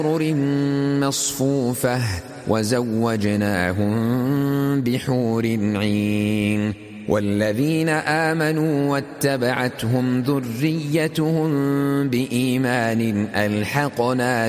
سرر مصفوفة وزوجناهم بحور عين والذين آمنوا واتبعتهم ذريتهم بإيمان ألحقنا